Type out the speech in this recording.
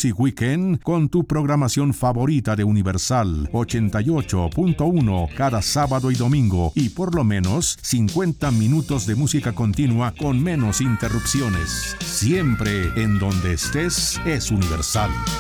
Music Weekend con tu programación favorita de Universal 88.1 cada sábado y domingo y por lo menos 50 minutos de música continua con menos interrupciones. Siempre en donde estés es Universal.